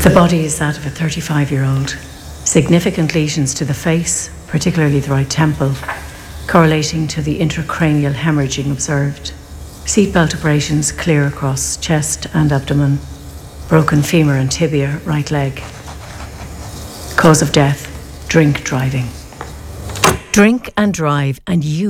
The body is that of a 35-year-old. Significant lesions to the face, particularly the right temple, correlating to the intracranial hemorrhaging observed. Seatbelt abrasions clear across chest and abdomen. Broken femur and tibia, right leg. Cause of death, drink driving. Drink and drive, and you